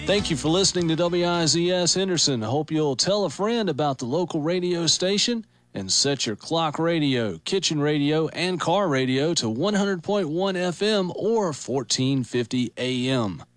Thank you for listening to WIZS Henderson. I hope you'll tell a friend about the local radio station and set your clock radio, kitchen radio, and car radio to 100.1 FM or 1450 AM.